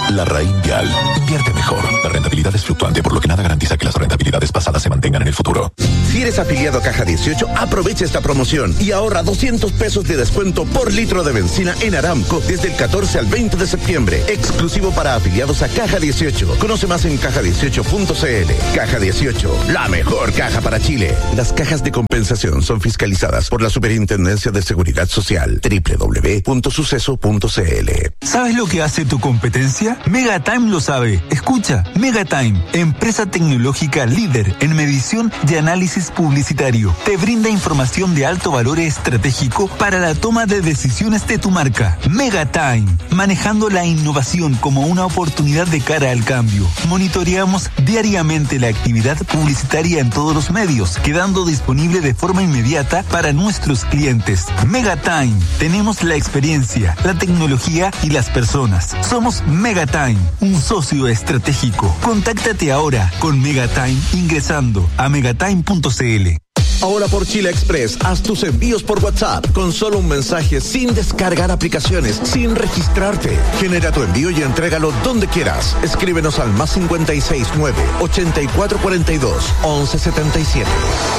Larraín Vial. Invierte mejor. La rentabilidad es fluctuante, por lo que nada garantiza que las rentabilidades pasadas se mantengan en el futuro. Si eres afiliado a Caja 18, aprovecha esta promoción y ahorra 200 pesos de descuento por litro de benzina en Aramco desde el 14 al 20 de septiembre. Exclusivo para afiliados a Caja 18. Conoce más en caja18.cl. Caja 18, la mejor caja para Chile. Las cajas de compensación son fiscalizadas por la Superintendencia de Seguridad Social. www.suceso.cl. ¿Sabes lo que hace tu competencia? Megatime lo sabe. Escucha, Megatime, empresa tecnológica líder en medición y análisis publicitario. Te brinda información de alto valor estratégico para la toma de decisiones de tu marca. Megatime, manejando la innovación como una oportunidad de cara al cambio. Monitoreamos diariamente la actividad publicitaria en todos los medios, quedando disponible de forma inmediata para nuestros clientes. Megatime, tenemos la experiencia, la tecnología y las personas. Somos Megatime, un socio estratégico. Contáctate ahora con Megatime ingresando a megatime.cl. Ahora por Chile Express, haz tus envíos por WhatsApp con solo un mensaje, sin descargar aplicaciones, sin registrarte. Genera tu envío y entrégalo donde quieras. Escríbenos al +569 8442 1177.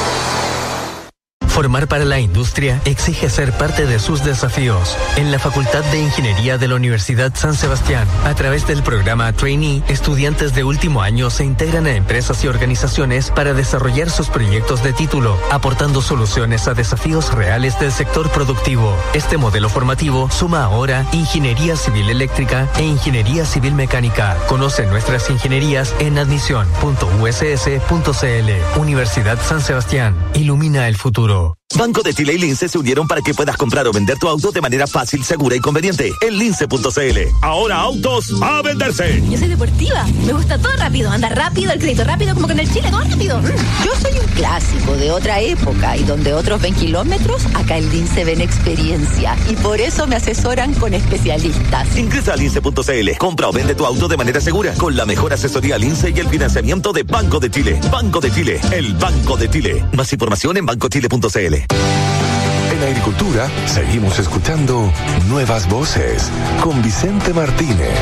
Formar para la industria exige ser parte de sus desafíos. En la Facultad de Ingeniería de la Universidad San Sebastián, a través del programa Trainee, estudiantes de último año se integran a empresas y organizaciones para desarrollar sus proyectos de título, aportando soluciones a desafíos reales del sector productivo. Este modelo formativo suma ahora Ingeniería Civil Eléctrica e Ingeniería Civil Mecánica. Conoce nuestras ingenierías en admisión.uss.cl. Universidad San Sebastián. Ilumina el futuro. Banco de Chile y Lince se unieron para que puedas comprar o vender tu auto de manera fácil, segura y conveniente en lince.cl. Ahora autos a venderse. Yo soy deportiva, me gusta todo rápido, andar rápido, el crédito rápido, como que en el Chile todo rápido. Yo soy un clásico de otra época y donde otros ven kilómetros, acá en Lince ven experiencia y por eso me asesoran con especialistas. Ingresa a lince.cl, compra o vende tu auto de manera segura con la mejor asesoría Lince y el financiamiento de Banco de Chile. Banco de Chile, el Banco de Chile. Más información en bancochile.cl. En agricultura, seguimos escuchando Nuevas Voces con Vicente Martínez.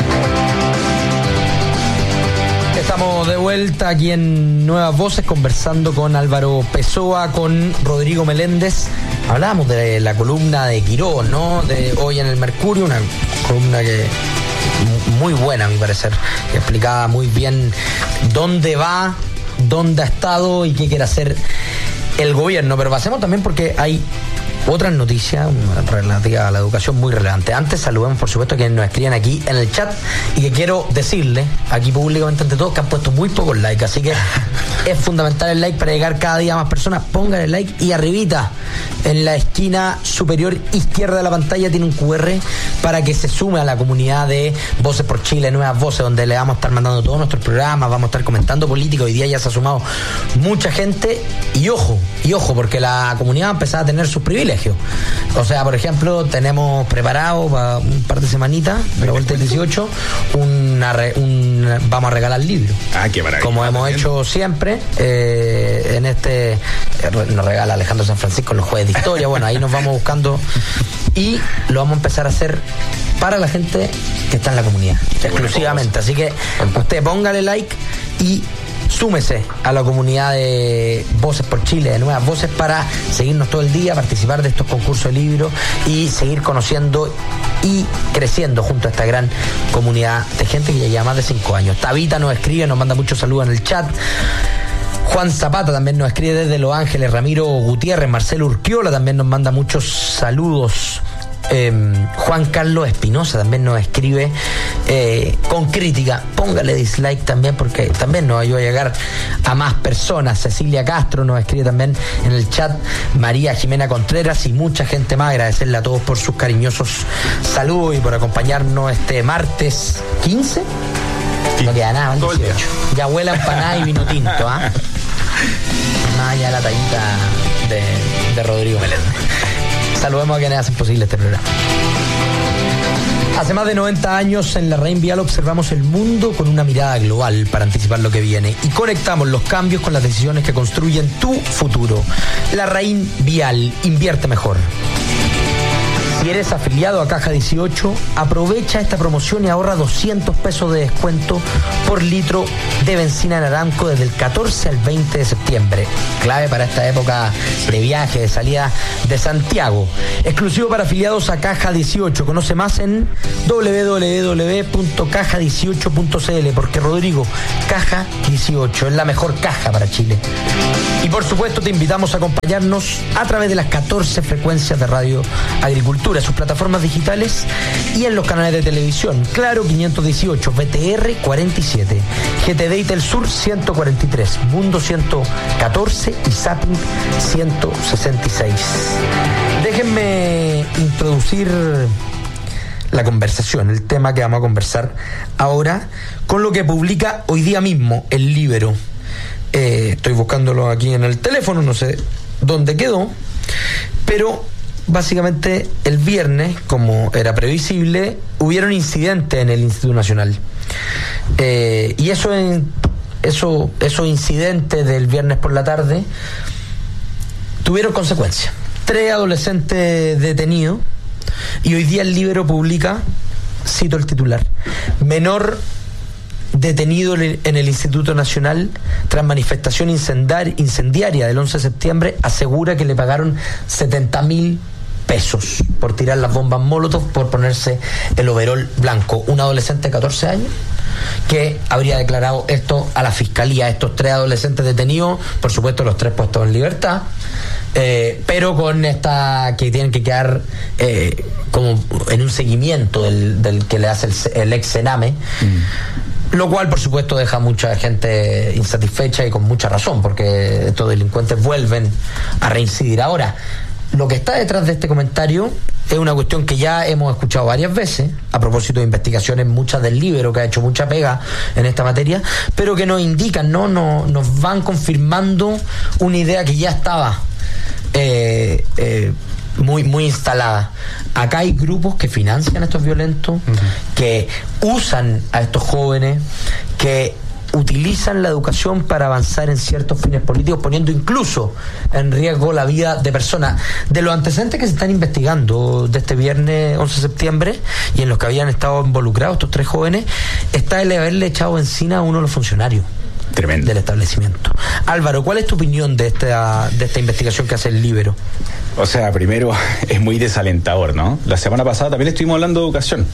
Estamos de vuelta aquí en Nuevas Voces conversando con Álvaro Pessoa, con Rodrigo Meléndez. Hablábamos de la columna de Quirós, ¿no? De hoy en el Mercurio, una columna que muy buena a mi parecer, que explicaba muy bien dónde va, dónde ha estado y qué quiere hacer el gobierno. Pero pasemos también porque hay otras noticias relativas a la educación muy relevantes. Antes saludemos por supuesto a quienes nos escriben aquí en el chat y que quiero decirle aquí públicamente ante todos que han puesto muy pocos likes, así que es fundamental el like para llegar cada día a más personas. Pongan el like y arribita en la esquina superior izquierda de la pantalla tiene un QR para que se sume a la comunidad de Voces por Chile, Nuevas Voces, donde le vamos a estar mandando todos nuestros programas, vamos a estar comentando política. Hoy día ya se ha sumado mucha gente y ojo, porque la comunidad va a empezar a tener sus privilegios. O sea, por ejemplo, tenemos preparado para un par de semanitas, de la vuelta del 18, vamos a regalar libros. Qué maravilla. Como hemos hecho siempre, nos regala Alejandro San Francisco en los jueves de historia. Bueno, ahí nos vamos buscando y lo vamos a empezar a hacer para la gente que está en la comunidad, exclusivamente. Así que usted póngale like y súmese a la comunidad de Voces por Chile, de Nuevas Voces, para seguirnos todo el día, participar de estos concursos de libros y seguir conociendo y creciendo junto a esta gran comunidad de gente que ya lleva más de 5 años. Tabita nos escribe, nos manda muchos saludos en el chat. Juan Zapata también nos escribe desde Los Ángeles. Ramiro Gutiérrez, Marcelo Urquiola también nos manda muchos saludos. Juan Carlos Espinosa también nos escribe con crítica. Póngale dislike también porque también nos ayuda a llegar a más personas. Cecilia Castro nos escribe también en el chat. María Jimena Contreras y mucha gente más. Agradecerle a todos por sus cariñosos saludos y por acompañarnos este martes 15. Sí. No queda nada, el 18. Ya huele a empanada y vino tinto, ¿ah? Más allá la tallita de Rodrigo Meléndez. Saludemos a quienes hacen posible este programa. Hace más de 90 años en Larraín Vial observamos el mundo con una mirada global para anticipar lo que viene y conectamos los cambios con las decisiones que construyen tu futuro. Larraín Vial, invierte mejor. Si eres afiliado a Caja 18, aprovecha esta promoción y ahorra 200 pesos de descuento por litro de benzina en Aramco desde el 14 al 20 de septiembre. Clave para esta época de viaje, de salida de Santiago. Exclusivo para afiliados a Caja 18. Conoce más en www.caja18.cl, porque Rodrigo, Caja 18 es la mejor caja para Chile. Y por supuesto te invitamos a acompañarnos a través de las 14 frecuencias de Radio Agricultura, sus plataformas digitales y en los canales de televisión. Claro 518, BTR 47, GTD y Telsur 143, Mundo 114 y Zapping 166. Déjenme introducir la conversación, el tema que vamos a conversar ahora, con lo que publica hoy día mismo el Líbero. Estoy buscándolo aquí en el teléfono, no sé dónde quedó, pero básicamente el viernes, como era previsible, hubieron incidentes en el Instituto Nacional. Y esos incidentes del viernes por la tarde tuvieron consecuencias. 3 adolescentes detenidos, y hoy día el Líbero publica, cito el titular: menor detenido en el Instituto Nacional tras manifestación incendiaria del 11 de septiembre, asegura que le pagaron 70.000 pesos por tirar las bombas Molotov, por ponerse el overol blanco. Un adolescente de 14 años que habría declarado esto a la fiscalía. Estos 3 adolescentes detenidos, por supuesto los 3 puestos en libertad, pero con esta que tienen que quedar como en un seguimiento del que le hace el ex Sename. Lo cual, por supuesto, deja mucha gente insatisfecha y con mucha razón, porque estos delincuentes vuelven a reincidir. Ahora, lo que está detrás de este comentario es una cuestión que ya hemos escuchado varias veces, a propósito de investigaciones, muchas del Líbero, que ha hecho mucha pega en esta materia, pero que nos indican, nos van confirmando una idea que ya estaba muy instalada. Acá hay grupos que financian a estos violentos, que usan a estos jóvenes, que utilizan la educación para avanzar en ciertos fines políticos, poniendo incluso en riesgo la vida de personas. De los antecedentes que se están investigando de este viernes 11 de septiembre y en los que habían estado involucrados estos 3 jóvenes, está el haberle echado encina a uno de los funcionarios. Tremendo. Del establecimiento. Álvaro, ¿cuál es tu opinión de esta investigación que hace el Líbero? O sea, primero, es muy desalentador, ¿no? La semana pasada también estuvimos hablando de educación.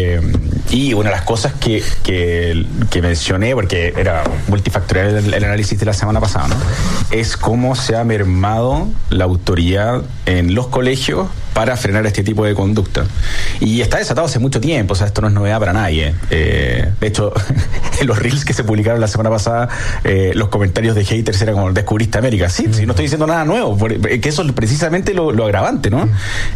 Y una de las cosas que mencioné, porque era multifactorial el análisis de la semana pasada, ¿no?, es cómo se ha mermado la autoridad en los colegios para frenar este tipo de conducta. Y está desatado hace mucho tiempo, o sea, esto no es novedad para nadie. De hecho, en los reels que se publicaron la semana pasada, los comentarios de haters eran como: descubriste América. Sí, no estoy diciendo nada nuevo, que eso es precisamente lo agravante, ¿no?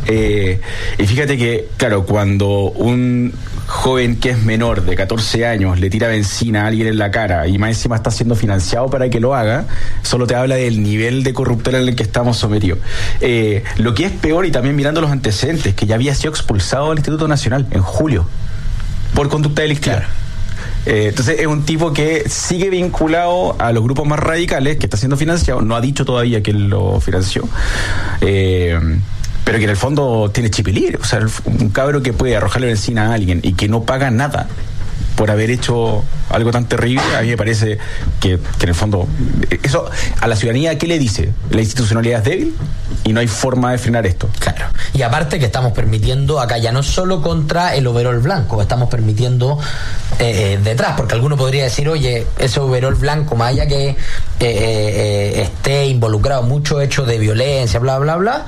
Y fíjate que, claro, cuando un joven que es menor de 14 años le tira benzina a alguien en la cara y más encima está siendo financiado para que lo haga, solo te habla del nivel de corrupción en el que estamos sometidos. Lo que es peor, y también mirando los antecedentes, que ya había sido expulsado del Instituto Nacional en julio por conducta delictiva. Claro. Entonces es un tipo que sigue vinculado a los grupos más radicales, que está siendo financiado, no ha dicho todavía que él lo financió, pero que en el fondo tiene chipilín. O sea, un cabro que puede arrojarle benzina a alguien y que no paga nada por haber hecho algo tan terrible, a mí me parece que en el fondo eso a la ciudadanía, ¿qué le dice? La institucionalidad es débil y no hay forma de frenar esto. Claro. Y aparte que estamos permitiendo acá ya no solo contra el overol blanco, estamos permitiendo detrás, porque alguno podría decir: oye, ese overol blanco, más allá que esté involucrado en muchos hechos de violencia, bla, bla, bla,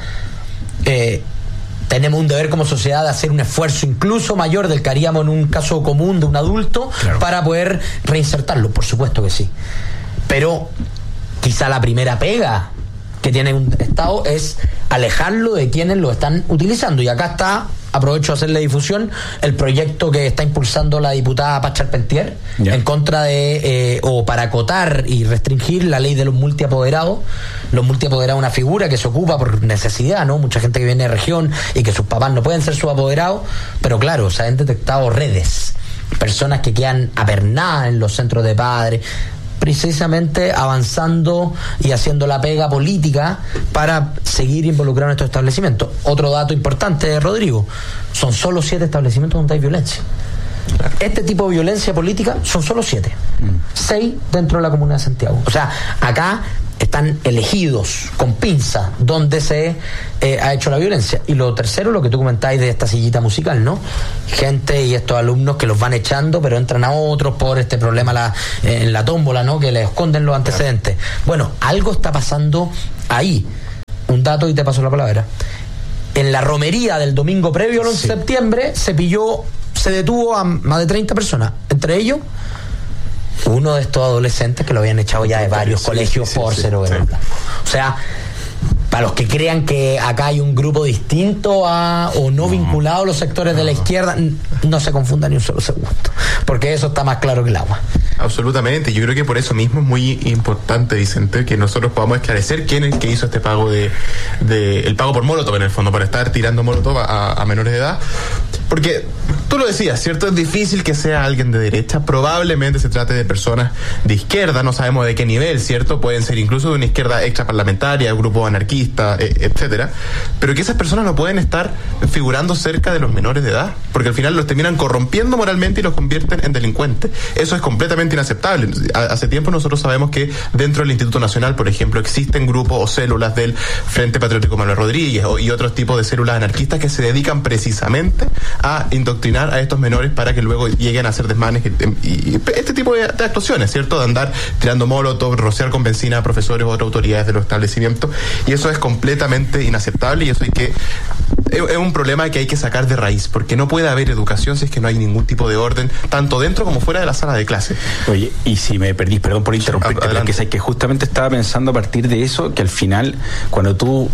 tenemos un deber como sociedad de hacer un esfuerzo incluso mayor del que haríamos en un caso común de un adulto, claro, para poder reinsertarlo. Por supuesto que sí, pero quizá la primera pega que tiene un Estado es alejarlo de quienes lo están utilizando. Y acá está, aprovecho a hacerle difusión, el proyecto que está impulsando la diputada Paz Charpentier, en contra de, o para acotar y restringir la ley de los multiapoderados. Los multiapoderados, una figura que se ocupa por necesidad, ¿no? Mucha gente que viene de región y que sus papás no pueden ser sus apoderados, pero claro, se han detectado redes, personas que quedan apernadas en los centros de padres, precisamente avanzando y haciendo la pega política para seguir involucrados en estos establecimientos. Otro dato importante, Rodrigo, son solo 7 establecimientos donde hay violencia. Este tipo de violencia política son solo 7. 6 dentro de la Comuna de Santiago. O sea, acá están elegidos con pinza donde se ha hecho la violencia. Y lo tercero, lo que tú comentáis de esta sillita musical, ¿no? Gente y estos alumnos que los van echando, pero entran a otros por este problema en la tómbola, ¿no? Que les esconden los antecedentes. Bueno, algo está pasando ahí. Un dato y te paso la palabra. En la romería del domingo previo al 11 de septiembre se detuvo a más de 30 personas, entre ellos uno de estos adolescentes que lo habían echado ya de varios colegios por ser O sea, para los que crean que acá hay un grupo distinto o no vinculado a los sectores de la izquierda, no se confundan ni un solo segundo, porque eso está más claro que el agua. Absolutamente, yo creo que por eso mismo es muy importante, Vicente, que nosotros podamos esclarecer quién es el que hizo este pago el pago por molotov, en el fondo, para estar tirando molotov a menores de edad, porque tú lo decías, ¿cierto? Es difícil que sea alguien de derecha, probablemente se trate de personas de izquierda, no sabemos de qué nivel, ¿cierto? Pueden ser incluso de una izquierda extraparlamentaria, grupos anarquistas, etcétera, pero que esas personas no pueden estar figurando cerca de los menores de edad, porque al final los terminan corrompiendo moralmente y los convierten en delincuentes. Eso es completamente inaceptable. Hace tiempo nosotros sabemos que dentro del Instituto Nacional, por ejemplo, existen grupos o células del Frente Patriótico Manuel Rodríguez y otros tipos de células anarquistas que se dedican precisamente a indoctrinar a estos menores para que luego lleguen a hacer desmanes y este tipo de actuaciones, ¿cierto? De andar tirando molotov, rociar con benzina a profesores u otras autoridades de los establecimientos, y eso es completamente inaceptable, y eso es un problema que hay que sacar de raíz, porque no puede haber educación si es que no hay ningún tipo de orden, tanto dentro como fuera de la sala de clase. Oye, y si me perdís, perdón por interrumpirte, pero que justamente estaba pensando a partir de eso, que al final, cuando tú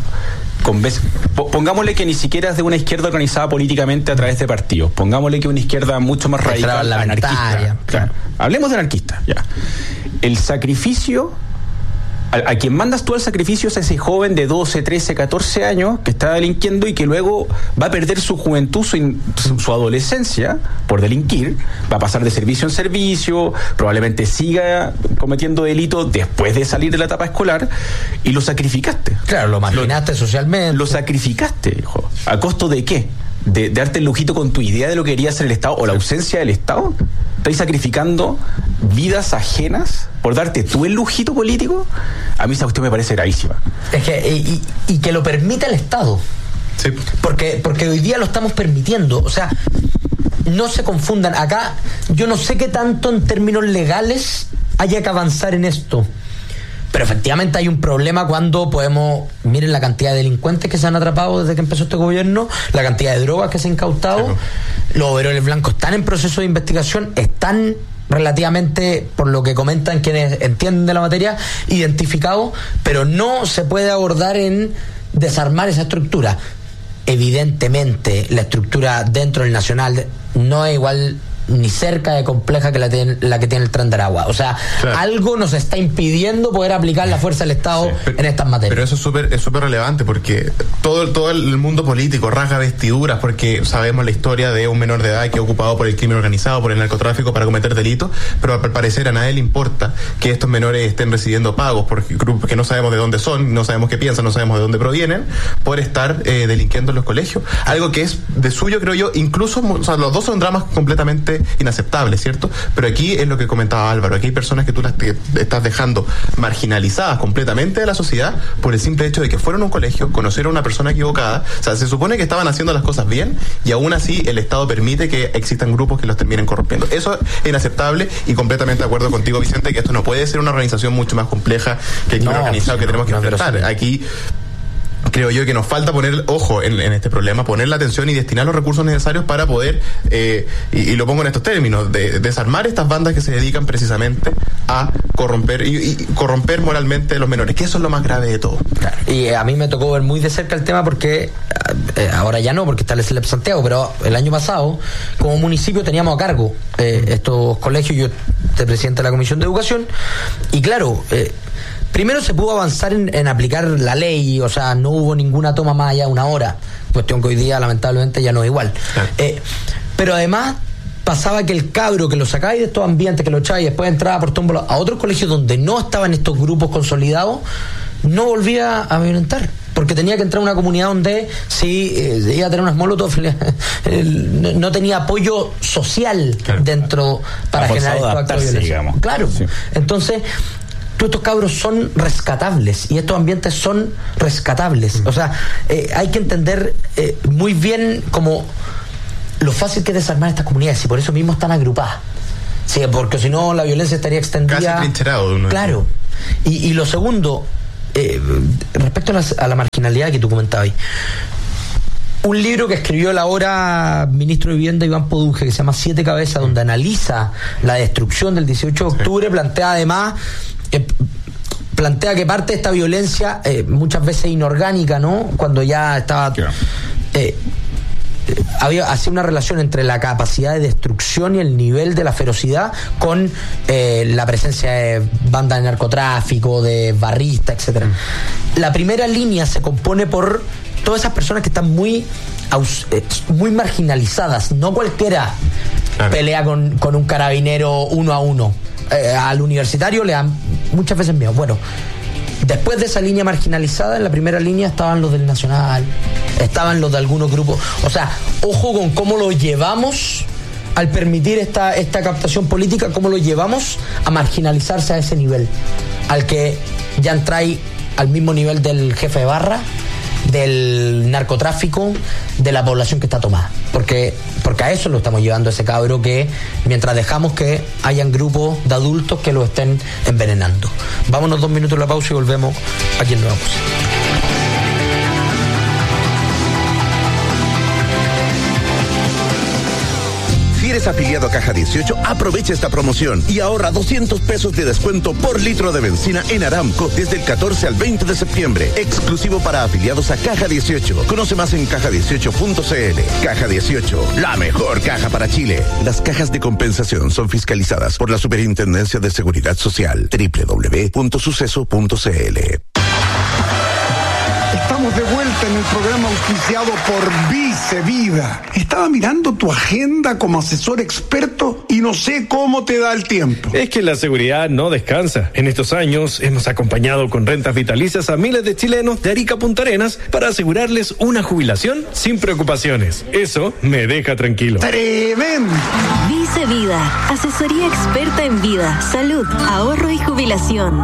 pongámosle que ni siquiera es de una izquierda organizada políticamente a través de partidos, pongámosle que una izquierda mucho más radical, anarquista, claro. Hablemos de anarquista, ya. El sacrificio, a quien mandas tú al sacrificio es ese joven de 12, 13, 14 años que está delinquiendo y que luego va a perder su juventud, su adolescencia por delinquir, va a pasar de servicio en servicio, probablemente siga cometiendo delitos después de salir de la etapa escolar, y lo sacrificaste. Claro, lo marginaste socialmente. Lo sacrificaste, hijo. ¿A costo de qué? ¿De darte el lujito con tu idea de lo que quería hacer el Estado o la ausencia del Estado? ¿Estás sacrificando vidas ajenas por darte tú el lujito político? A mí esa cuestión me parece gravísima. Es que, y que lo permita el Estado. Sí. Porque hoy día lo estamos permitiendo. O sea, no se confundan. Acá yo no sé qué tanto en términos legales haya que avanzar en esto. Pero efectivamente hay un problema cuando miren la cantidad de delincuentes que se han atrapado desde que empezó este gobierno, la cantidad de drogas que se han incautado, claro. Los overoles blancos están en proceso de investigación, están relativamente, por lo que comentan quienes entienden de la materia, identificados, pero no se puede abordar en desarmar esa estructura. Evidentemente, la estructura dentro del Nacional no es igual ni cerca de compleja que la que tiene el Tren de Aragua. O sea, claro, algo nos está impidiendo poder aplicar la fuerza del Estado en estas materias. Pero eso es súper relevante, porque todo el mundo político rasga vestiduras porque sabemos la historia de un menor de edad que es ocupado por el crimen organizado, por el narcotráfico para cometer delitos, pero al parecer a nadie le importa que estos menores estén recibiendo pagos por grupos que no sabemos de dónde son, no sabemos qué piensan, no sabemos de dónde provienen, por estar delinquiendo en los colegios. Algo que es de suyo, creo yo, incluso, o sea, los dos son dramas completamente inaceptables, ¿cierto? Pero aquí es lo que comentaba Álvaro, aquí hay personas que tú las estás dejando marginalizadas completamente de la sociedad por el simple hecho de que fueron a un colegio, conocieron a una persona equivocada, o sea, se supone que estaban haciendo las cosas bien y aún así el Estado permite que existan grupos que los terminen corrompiendo. Eso es inaceptable y completamente de acuerdo contigo, Vicente, que esto no puede ser una organización mucho más compleja que el crimen organizado que tenemos que enfrentar. Aquí creo yo que nos falta poner ojo en este problema, poner la atención y destinar los recursos necesarios para poder, y lo pongo en estos términos, de desarmar estas bandas que se dedican precisamente a corromper y corromper moralmente a los menores, que eso es lo más grave de todo. Claro. Y a mí me tocó ver muy de cerca el tema porque ahora ya no, porque está el SLEP Santiago, pero el año pasado como municipio teníamos a cargo estos colegios, yo soy presidente de la Comisión de Educación, y claro, primero se pudo avanzar en aplicar la ley, o sea, no hubo ninguna toma más allá de una hora, cuestión que hoy día lamentablemente ya no es igual. Claro. Pero además pasaba que el cabro que lo sacáis de estos ambientes, que lo echáis y después entraba por tómbola a otros colegios donde no estaban estos grupos consolidados, no volvía a violentar, porque tenía que entrar a una comunidad donde iba a tener unas molotov, no tenía apoyo social dentro para generar estos actos de violencia, digamos. Claro, sí. Entonces todos estos cabros son rescatables y estos ambientes son rescatables. O sea, hay que entender muy bien como lo fácil que es desarmar estas comunidades y por eso mismo están agrupadas. Sí, porque si no la violencia estaría extendida. Casi trincherado. Claro. Y lo segundo, respecto a la marginalidad que tú comentabas, un libro que escribió el ahora ministro de Vivienda Iván Poduje, que se llama 7 cabezas, donde analiza la destrucción del 18 de octubre, plantea además que parte de esta violencia muchas veces inorgánica, ¿no? Cuando ya estaba hacía una relación entre la capacidad de destrucción y el nivel de la ferocidad con la presencia de bandas de narcotráfico, de barristas, etcétera. La primera línea se compone por todas esas personas que están muy marginalizadas. No cualquiera pelea con un carabinero 1 a 1. Al universitario le dan muchas veces miedo. Bueno, después de esa línea marginalizada, en la primera línea estaban los del Nacional, estaban los de algunos grupos. O sea, ojo con cómo lo llevamos al permitir esta captación política, cómo lo llevamos a marginalizarse a ese nivel, al que ya entráis al mismo nivel del jefe de barra, del narcotráfico, de la población que está tomada. Porque a eso lo estamos llevando ese cabro, que mientras dejamos que hayan grupos de adultos que lo estén envenenando. Vámonos 2 minutos a la pausa y volvemos aquí en Nueva Música. Si eres afiliado a Caja 18, aprovecha esta promoción y ahorra 200 pesos de descuento por litro de benzina en Aramco desde el 14 al 20 de septiembre. Exclusivo para afiliados a Caja 18. Conoce más en caja18.cl. Caja 18, la mejor caja para Chile. Las cajas de compensación son fiscalizadas por la Superintendencia de Seguridad Social. www.suceso.cl. Estamos de vuelta en el programa auspiciado por Vice Vida. Estaba mirando tu agenda como asesor experto y no sé cómo te da el tiempo. Es que la seguridad no descansa. En estos años hemos acompañado con rentas vitalicias a miles de chilenos de Arica a Punta Arenas para asegurarles una jubilación sin preocupaciones. Eso me deja tranquilo. ¡Tremendo! Vice Vida, asesoría experta en vida, salud, ahorro y jubilación.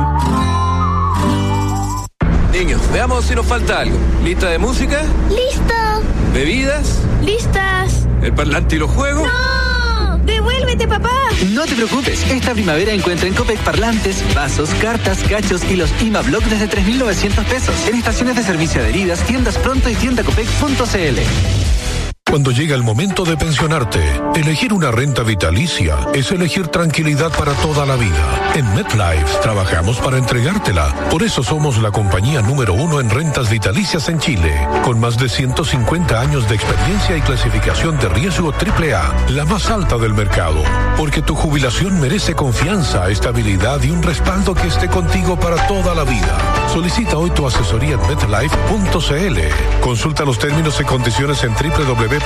Niños, veamos si nos falta algo. ¿Lista de música? ¡Listo! ¿Bebidas? ¡Listas! ¿El parlante y los juegos? ¡No! ¡Devuélvete, papá! No te preocupes, esta primavera encuentra en Copec parlantes, vasos, cartas, cachos y los IMA-Block desde 3.900 pesos. En estaciones de servicio adheridas, tiendas Pronto y tiendacopec.cl. Cuando llega el momento de pensionarte, elegir una renta vitalicia es elegir tranquilidad para toda la vida. En MetLife trabajamos para entregártela. Por eso somos la compañía número 1 en rentas vitalicias en Chile, con más de 150 años de experiencia y clasificación de riesgo AAA, la más alta del mercado. Porque tu jubilación merece confianza, estabilidad y un respaldo que esté contigo para toda la vida. Solicita hoy tu asesoría en MetLife.cl. Consulta los términos y condiciones en www.metlife.cl.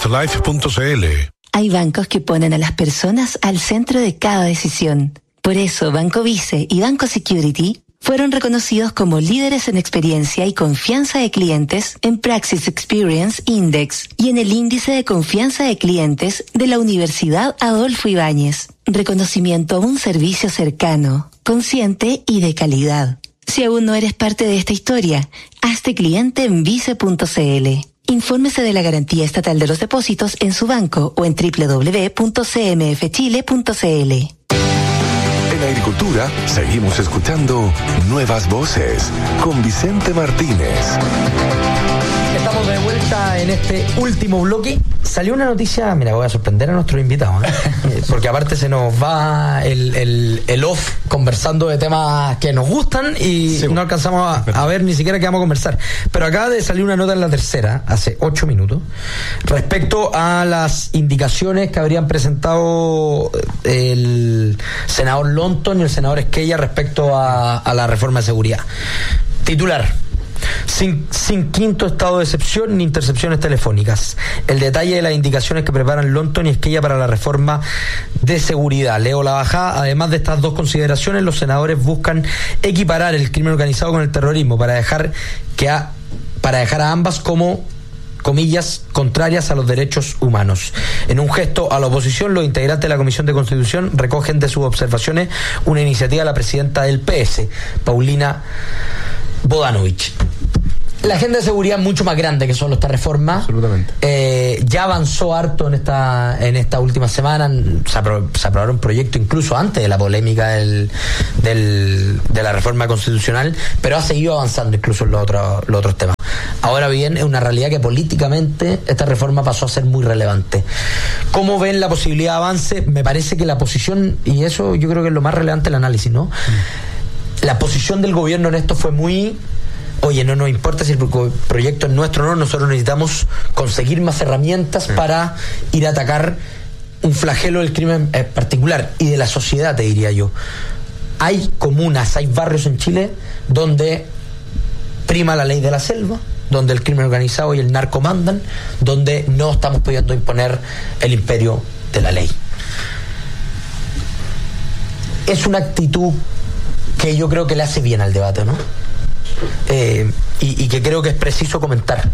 Hay bancos que ponen a las personas al centro de cada decisión. Por eso Banco Vice y Banco Security fueron reconocidos como líderes en experiencia y confianza de clientes en Praxis Experience Index y en el índice de confianza de clientes de la Universidad Adolfo Ibáñez. Reconocimiento a un servicio cercano, consciente y de calidad. Si aún no eres parte de esta historia, hazte cliente en vice.cl. Infórmese de la garantía estatal de los depósitos en su banco o en www.cmfchile.cl. En Agricultura seguimos escuchando Nuevas Voces con Vicente Martínez. Estamos de vuelta en este último bloque. Salió una noticia, mira, voy a sorprender a nuestros invitados, porque aparte se nos va el off conversando de temas que nos gustan y no alcanzamos a ver ni siquiera qué vamos a conversar. Pero acaba de salir una nota en La Tercera, hace 8 minutos, respecto a las indicaciones que habrían presentado el senador Lonton y el senador Esquella respecto a la reforma de seguridad. Titular: sin quinto estado de excepción ni intercepciones telefónicas. El detalle de las indicaciones que preparan Longton y Esquella para la reforma de seguridad. Leo la bajada. Además de estas dos consideraciones, los senadores buscan equiparar el crimen organizado con el terrorismo para dejar a ambas como, comillas, contrarias a los derechos humanos. En un gesto a la oposición, los integrantes de la Comisión de Constitución recogen de sus observaciones una iniciativa de la presidenta del PS, Paulina Bodanovich. La agenda de seguridad es mucho más grande que solo esta reforma. Absolutamente. Ya avanzó harto en esta última semana. Se aprobaron proyectos incluso antes de la polémica de la reforma constitucional, pero ha seguido avanzando incluso en los otros temas. Ahora bien, es una realidad que políticamente esta reforma pasó a ser muy relevante. ¿Cómo ven la posibilidad de avance? Me parece que la posición, y eso yo creo que es lo más relevante del análisis, ¿no? La posición del gobierno en esto fue muy... Oye, no nos importa si el proyecto es nuestro o no, nosotros necesitamos conseguir más herramientas para ir a atacar un flagelo del crimen particular y de la sociedad, te diría yo. Hay comunas, hay barrios en Chile donde prima la ley de la selva, donde el crimen organizado y el narco mandan, donde no estamos pudiendo imponer el imperio de la ley. Es una actitud que yo creo que le hace bien al debate, ¿no? Y que creo que es preciso comentar.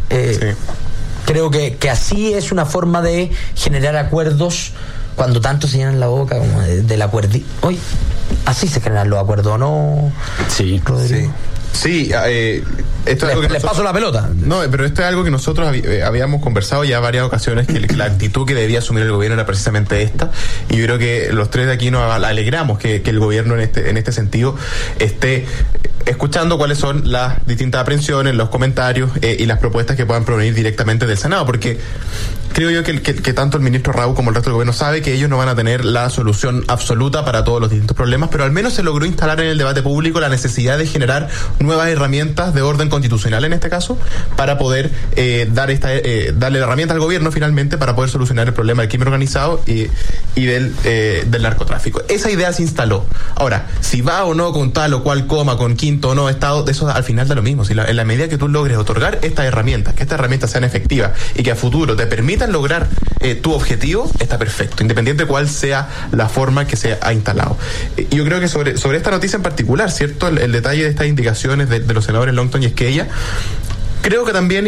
Creo que así es una forma de generar acuerdos cuando tanto se llenan la boca como del acuerdo. Hoy así se generan los acuerdos, ¿no? Sí, Rodrigo. Sí, esto es algo que les paso la pelota. No, pero esto es algo que nosotros habíamos conversado ya varias ocasiones, que la actitud que debía asumir el gobierno era precisamente esta, y yo creo que los tres de aquí nos alegramos que el gobierno en este sentido esté escuchando cuáles son las distintas aprehensiones, los comentarios y las propuestas que puedan provenir directamente del Senado, porque creo yo que tanto el ministro Raúl como el resto del gobierno sabe que ellos no van a tener la solución absoluta para todos los distintos problemas, pero al menos se logró instalar en el debate público la necesidad de generar nuevas herramientas de orden constitucional en este caso, para poder darle herramientas al gobierno finalmente para poder solucionar el problema del crimen organizado y del narcotráfico. Esa idea se instaló. Ahora, si va o no con tal o cual coma, con quinto o no estado, eso al final da lo mismo. Si en la medida que tú logres otorgar estas herramientas, que estas herramientas sean efectivas y que a futuro te permitan lograr tu objetivo, está perfecto, independiente de cuál sea la forma que se ha instalado. Yo creo que sobre esta noticia en particular, ¿cierto? El detalle de estas indicaciones de los senadores Longton y Esquella, creo que también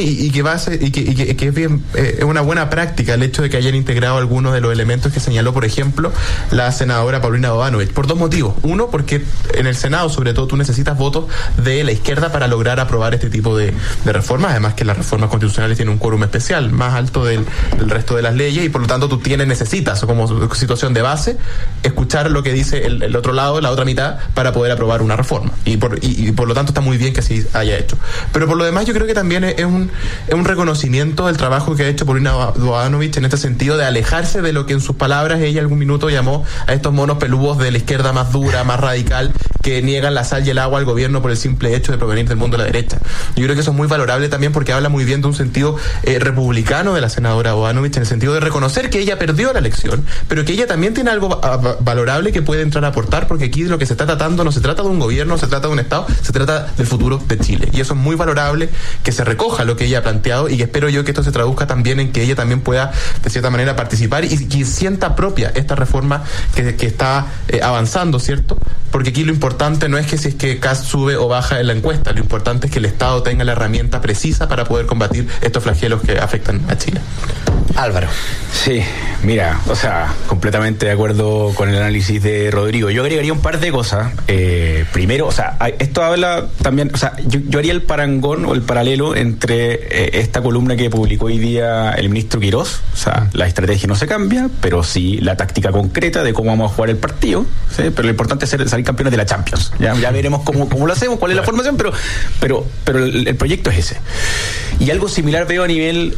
que es bien, es una buena práctica el hecho de que hayan integrado algunos de los elementos que señaló, por ejemplo, la senadora Paulina Bodanovich, por dos motivos. Uno, porque en el Senado, sobre todo, tú necesitas votos de la izquierda para lograr aprobar este tipo de reformas, además que las reformas constitucionales tienen un quórum especial, más alto del resto de las leyes, y por lo tanto tú necesitas, como situación de base, escuchar lo que dice el otro lado, la otra mitad, para poder aprobar una reforma. Y por lo tanto está muy bien que así haya hecho. Pero por lo demás, yo creo que también es un reconocimiento del trabajo que ha hecho Paulina Bodanovich en este sentido, de alejarse de lo que en sus palabras ella algún minuto llamó a estos monos peludos de la izquierda más dura, más radical, que niegan la sal y el agua al gobierno por el simple hecho de provenir del mundo de la derecha. Yo creo que eso es muy valorable también, porque habla muy bien de un sentido republicano de la senadora Bodanovich, en el sentido de reconocer que ella perdió la elección, pero que ella también tiene algo valorable que puede entrar a aportar, porque aquí de lo que se está tratando no se trata de un gobierno, no se trata de un Estado, se trata del futuro de Chile. Y eso es muy valorable, que se recoja lo que ella ha planteado, y que espero yo que esto se traduzca también en que ella también pueda de cierta manera participar y que sienta propia esta reforma que está avanzando, ¿cierto? Porque aquí lo importante no es que si es que Kast sube o baja en la encuesta, lo importante es que el Estado tenga la herramienta precisa para poder combatir estos flagelos que afectan a Chile. Álvaro. Sí, mira, o sea, completamente de acuerdo con el análisis de Rodrigo. Yo agregaría un par de cosas. Primero, o sea, esto habla también, o sea, yo haría el parangón o el paralelo entre esta columna que publicó hoy día el ministro Quirós, o sea, la estrategia no se cambia, pero sí la táctica concreta de cómo vamos a jugar el partido, ¿sí? Pero lo importante es salir campeones de la Champions. Ya veremos cómo lo hacemos, cuál es la formación, pero el proyecto es ese. Y algo similar veo a nivel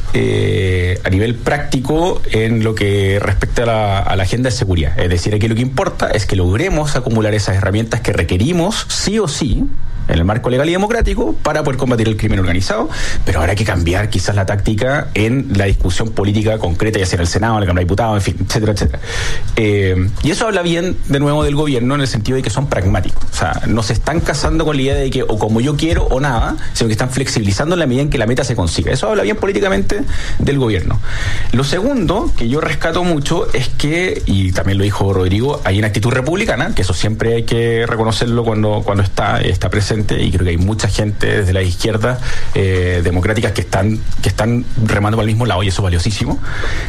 práctico en lo que respecta a la agenda de seguridad. Es decir, aquí lo que importa es que logremos acumular esas herramientas que requerimos sí o sí en el marco legal y democrático para poder combatir el crimen organizado, pero habrá que cambiar quizás la táctica en la discusión política concreta, ya sea en el Senado, en la Cámara de Diputados, en fin, etcétera, etcétera. Y eso habla bien, de nuevo, del gobierno en el sentido de que son pragmáticos. O sea, no se están casando con la idea de que o como yo quiero o nada, sino que están flexibilizando en la medida en que la meta se consiga. Eso habla bien políticamente del gobierno. Lo segundo, que yo rescato mucho, es que, y también lo dijo Rodrigo, hay una actitud republicana, que eso siempre hay que reconocerlo cuando está presente, y creo que hay mucha gente desde la izquierda democráticas que están remando para el mismo lado, y eso es valiosísimo.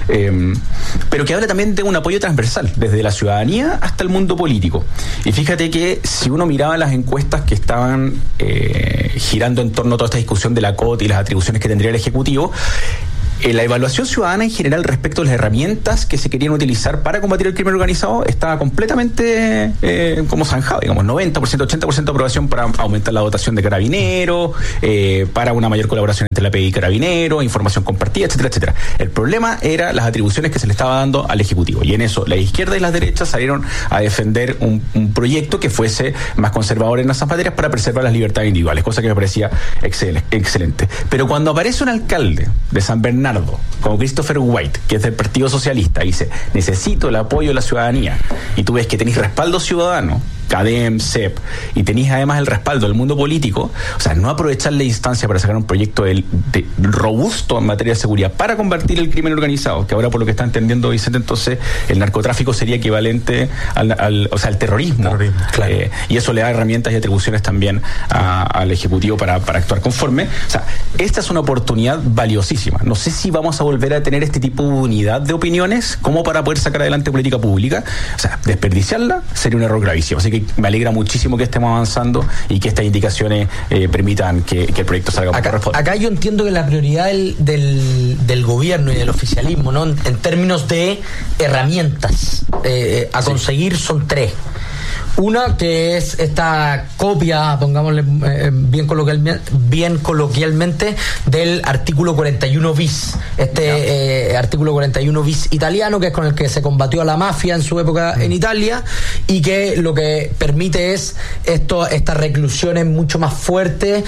Pero que habla también de un apoyo transversal, desde la ciudadanía hasta el mundo político. Y fíjate que si uno miraba las encuestas que estaban girando en torno a toda esta discusión de la COT y las atribuciones que tendría el Ejecutivo, la evaluación ciudadana en general respecto a las herramientas que se querían utilizar para combatir el crimen organizado estaba completamente como zanjado, digamos, 90%, 80% de aprobación para aumentar la dotación de carabineros, para una mayor colaboración entre la PDI y carabineros, información compartida, etcétera, etcétera. El problema era las atribuciones que se le estaba dando al Ejecutivo, y en eso la izquierda y las derechas salieron a defender un proyecto que fuese más conservador en esas materias para preservar las libertades individuales, cosa que me parecía excelente. Pero cuando aparece un alcalde de San Bernardo como Christopher White, que es del Partido Socialista, dice: necesito el apoyo de la ciudadanía, y tú ves que tenéis respaldo ciudadano, CADEM, CEP, y tenéis además el respaldo del mundo político, o sea, no aprovechar la instancia para sacar un proyecto robusto en materia de seguridad para combatir el crimen organizado, que ahora, por lo que está entendiendo Vicente, entonces el narcotráfico sería equivalente al terrorismo. Claro. Y eso le da herramientas y atribuciones también al Ejecutivo para actuar conforme. O sea, esta es una oportunidad valiosísima. No sé si vamos a volver a tener este tipo de unidad de opiniones como para poder sacar adelante política pública. O sea, desperdiciarla sería un error gravísimo. Así que me alegra muchísimo que estemos avanzando y que estas indicaciones permitan que el proyecto salga como corresponde. Acá yo entiendo que la prioridad del gobierno y del oficialismo, ¿no?, en términos de herramientas a conseguir, son tres. Una, que es esta copia, pongámosle bien coloquialmente, del artículo 41 bis. Artículo 41 bis italiano, que es con el que se combatió a la mafia en su época en Italia, y que lo que permite es estas reclusiones mucho más fuertes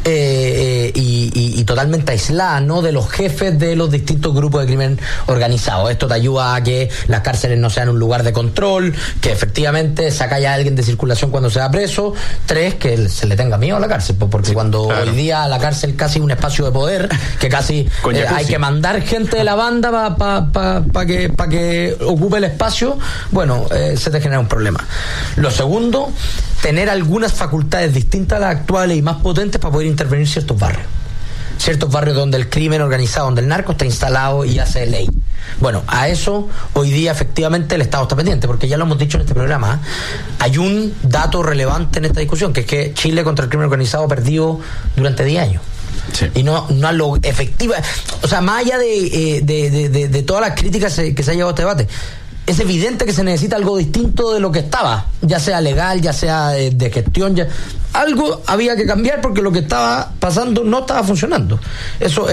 y totalmente aisladas, ¿no?, de los jefes de los distintos grupos de crimen organizado. Esto te ayuda a que las cárceles no sean un lugar de control, que efectivamente saca ya alguien de circulación cuando sea preso. Tres, que se le tenga miedo a la cárcel, porque cuando hoy día la cárcel casi es un espacio de poder, que casi hay que mandar gente de la banda para que ocupe el espacio, bueno, se te genera un problema. Lo segundo, tener algunas facultades distintas a las actuales y más potentes para poder intervenir ciertos barrios donde el crimen organizado, donde el narco está instalado y hace ley. Bueno, a eso hoy día efectivamente el Estado está pendiente, porque ya lo hemos dicho en este programa, hay un dato relevante en esta discusión, que es que Chile contra el crimen organizado perdió durante 10 años. Sí. Y no a lo efectiva, o sea, más allá de todas las críticas que se ha llevado a este debate, es evidente que se necesita algo distinto de lo que estaba, ya sea legal, ya sea de gestión, algo había que cambiar, porque lo que estaba pasando no estaba funcionando. Eso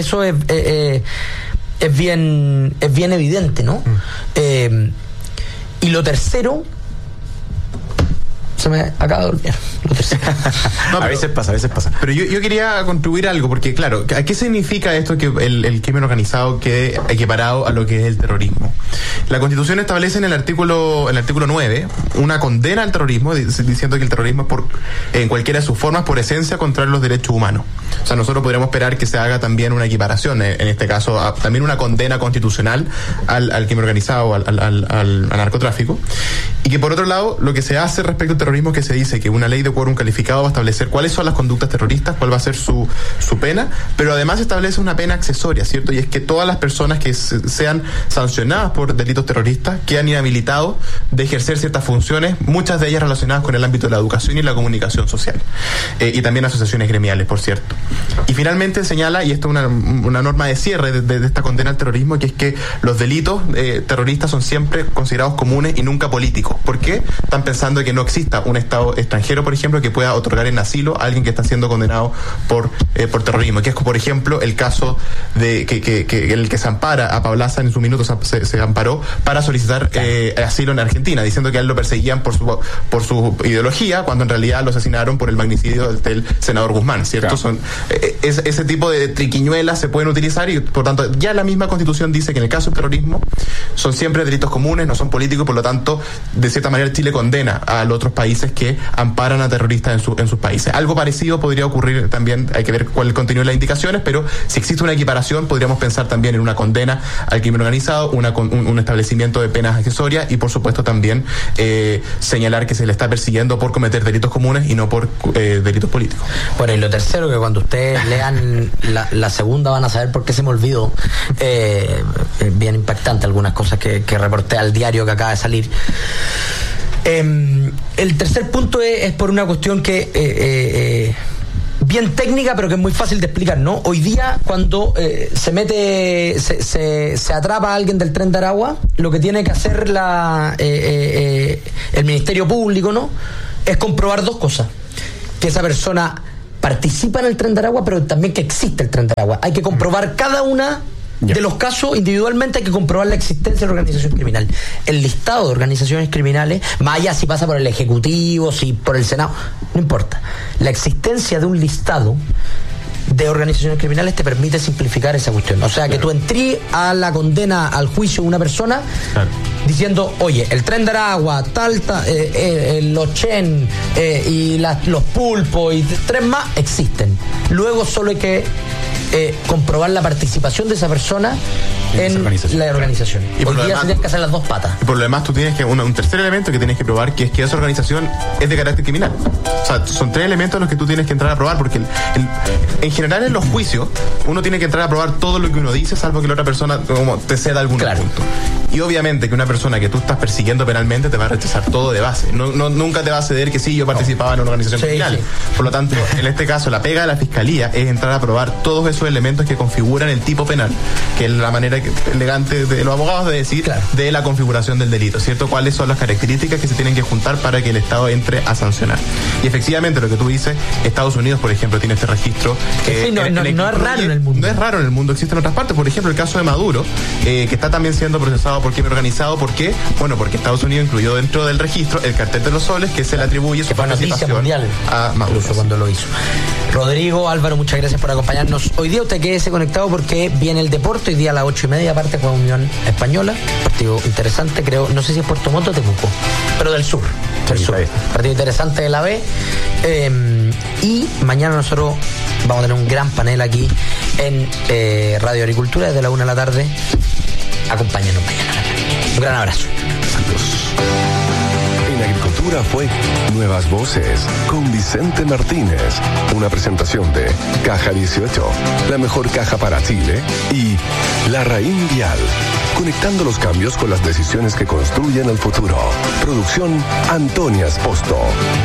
es bien evidente, ¿no? Y lo tercero, se me acaba de olvidar. A veces pasa. Pero yo quería contribuir algo, porque claro, ¿a qué significa esto que el crimen organizado quede equiparado a lo que es el terrorismo? La Constitución establece en el artículo 9 una condena al terrorismo, diciendo que el terrorismo es en cualquiera de sus formas, por esencia, contrario a los derechos humanos. O sea, nosotros podríamos esperar que se haga también una equiparación, en este caso, también una condena constitucional al crimen organizado, al narcotráfico. Y que por otro lado, lo que se hace respecto al terrorismo es que se dice que una ley de quórum calificado va a establecer cuáles son las conductas terroristas, cuál va a ser su pena, pero además establece una pena accesoria, ¿cierto? Y es que todas las personas que sean sancionadas por delitos terroristas quedan inhabilitados de ejercer ciertas funciones, muchas de ellas relacionadas con el ámbito de la educación y la comunicación social, y también asociaciones gremiales, por cierto. Y finalmente señala, y esto es una norma de cierre de esta condena al terrorismo, que es que los delitos terroristas son siempre considerados comunes y nunca políticos. ¿Por qué? Están pensando que no exista un Estado extranjero, por ejemplo, que pueda otorgar en asilo a alguien que está siendo condenado por terrorismo, que es, por ejemplo, el caso de que el que se ampara a Pablaza en su minuto se amparó para solicitar asilo en Argentina, diciendo que a él lo perseguían por su ideología, cuando en realidad lo asesinaron por el magnicidio del senador Guzmán, ¿cierto? Claro. Ese tipo de triquiñuelas se pueden utilizar y, por tanto, ya la misma Constitución dice que en el caso del terrorismo son siempre delitos comunes, no son políticos, y por lo tanto, de cierta manera, Chile condena a los otros países que amparan a terroristas en sus países. Algo parecido podría ocurrir también, hay que ver cuál es el contenido de las indicaciones, pero si existe una equiparación, podríamos pensar también en una condena al crimen organizado, un establecimiento de penas accesorias y, por supuesto, también señalar que se le está persiguiendo por cometer delitos comunes y no por delitos políticos. Bueno, y lo tercero, que cuando ustedes lean la segunda van a saber por qué se me olvidó. Bien impactante algunas cosas que reporté al diario que acaba de salir. El tercer punto es por una cuestión que bien técnica, pero que es muy fácil de explicar, ¿no? Hoy día, cuando se atrapa a alguien del Tren de Aragua, lo que tiene que hacer el Ministerio Público, ¿no?, es comprobar dos cosas: que esa persona participa en el Tren de Aragua, pero también que existe el Tren de Aragua. Hay que comprobar cada una de los casos individualmente, hay que comprobar la existencia de la organización criminal. El listado de organizaciones criminales, más allá si pasa por el Ejecutivo, si por el Senado, no importa. La existencia de un listado de organizaciones criminales te permite simplificar esa cuestión. O sea, que tú entres a la condena, al juicio de una persona, diciendo, oye, el Tren de Aragua, los Chen y los Pulpos y tres más existen. Luego solo hay que comprobar la participación de esa persona en la organización. Y hoy día se tienen que hacer las dos patas. Y por lo demás tú tienes que, un tercer elemento que tienes que probar, que es que esa organización es de carácter criminal. O sea, son tres elementos los que tú tienes que entrar a probar, porque en general en los juicios uno tiene que entrar a probar todo lo que uno dice, salvo que la otra persona como te ceda algún punto. Y obviamente que una persona que tú estás persiguiendo penalmente te va a rechazar todo de base. Nunca te va a ceder que sí, yo participaba en una organización criminal. Sí. Por lo tanto, en este caso, la pega de la Fiscalía es entrar a probar todos esos elementos que configuran el tipo penal, que es la manera elegante de los abogados de decir de la configuración del delito, ¿cierto? ¿Cuáles son las características que se tienen que juntar para que el Estado entre a sancionar? Y efectivamente, lo que tú dices, Estados Unidos, por ejemplo, tiene este registro. No es raro en el mundo. No es raro en el mundo, existe en otras partes. Por ejemplo, el caso de Maduro, que está también siendo procesado por crimen organizado. ¿Por qué? Bueno, porque Estados Unidos incluyó dentro del registro el cartel de los soles, que se le atribuye su participación mundial a Maduro. Incluso cuando lo hizo. Rodrigo, Álvaro, muchas gracias por acompañarnos. Hoy día usted quédese conectado porque viene el deporte. Hoy día a las 8:30, aparte con Unión Española. Partido interesante, creo. No sé si es Puerto Montt o Temuco, pero del sur. Partido interesante de la B. Y mañana nosotros vamos a tener un gran panel aquí en Radio Agricultura desde la 1 de la tarde. Acompáñenos mañana. Un gran abrazo. En Agricultura fue Nuevas Voces con Vicente Martínez. Una presentación de Caja 18, la mejor caja para Chile, y La Raín Vial, conectando los cambios con las decisiones que construyen el futuro. Producción Antonia Esposto.